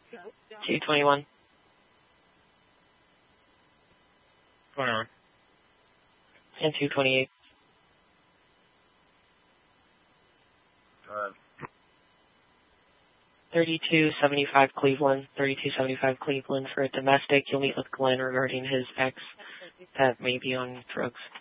221. 21. And 228. 3275 Cleveland. 3275 Cleveland for a domestic. You'll meet with Glenn regarding his ex that may be on drugs.